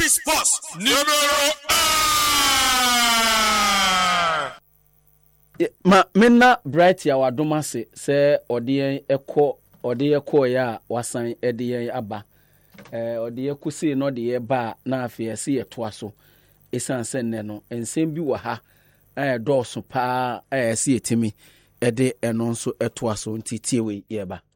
Happy Sports numero Mena bright ya wadoma se odiyen ekọ ya wasan ediyen aba odiye kusi no de ba na afie se yeto aso esanse nne no ensem bi wa ha dɔɔso pa se yetimi ede eno nso eto aso nti tiewe ye ba